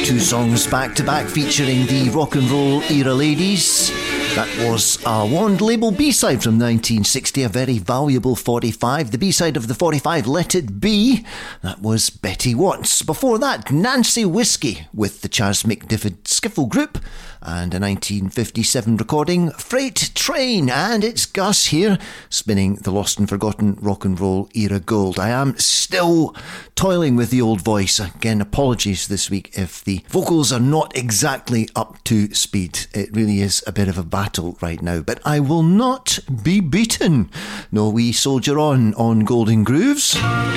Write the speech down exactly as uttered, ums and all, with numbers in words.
Two songs back to back featuring the rock and roll era ladies. That was a Wand label B-side from nineteen sixty, a very valuable forty-five. The B-side of the forty-five, Let It Be. That was Betty Watts. Before that, Nancy Whiskey with the Chas McDivitt Skiffle Group. And a nineteen fifty-seven recording, Freight Train. And it's Gus here, spinning the lost and forgotten rock and roll era gold. I am still toiling with the old voice. Again, apologies this week if the vocals are not exactly up to speed. It really is a bit of a battle right now, but I will not be beaten. No, we soldier on on Golden Grooves.